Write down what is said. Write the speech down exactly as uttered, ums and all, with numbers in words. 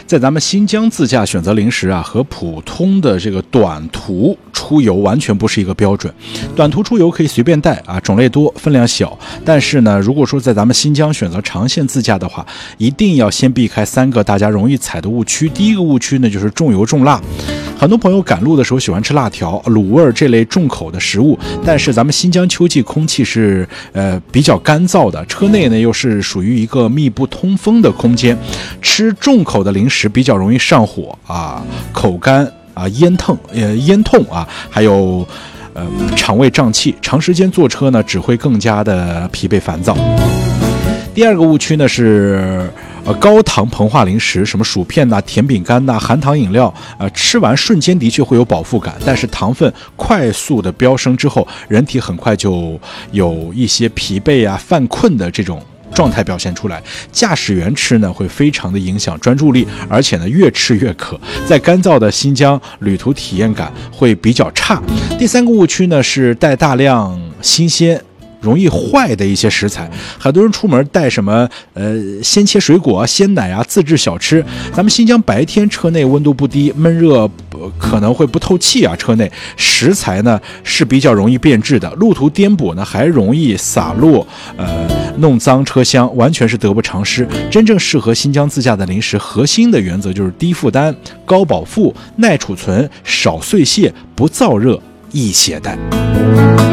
在咱们新疆自驾选择零食啊，和普通的这个短途出游完全不是一个标准。短途出游可以随便带啊，种类多，分量小。但是呢，如果说在咱们新疆选择长线自驾的话，一定要先避开三个大家容易踩的误区。第一个误区呢，就是重油重辣。很多朋友赶路的时候喜欢吃辣条、卤味这类重口的食物，但是咱们新疆秋季空气是呃比较干燥的，车内呢又是属于一个密不通风的空间，吃重口的零食比较容易上火啊，口干啊，咽痛呃咽痛啊，还有呃肠胃胀气，长时间坐车呢只会更加的疲惫烦躁。第二个误区呢是呃高糖膨化零食，什么薯片呐、甜饼干呐、含糖饮料，呃吃完瞬间的确会有饱腹感，但是糖分快速的飙升之后，人体很快就有一些疲惫啊、犯困的这种状态表现出来。驾驶员吃呢会非常的影响专注力，而且呢越吃越渴，在干燥的新疆旅途体验感会比较差。第三个误区呢是带大量新鲜容易坏的一些食材，很多人出门带什么呃鲜切水果啊、鲜奶啊、自制小吃。咱们新疆白天车内温度不低，闷热、呃、可能会不透气啊，车内食材呢是比较容易变质的，路途颠簸呢还容易洒落，呃弄脏车厢，完全是得不偿失。真正适合新疆自驾的零食，核心的原则就是低负担、高饱腹、耐储存、少碎屑、不燥热、易携带。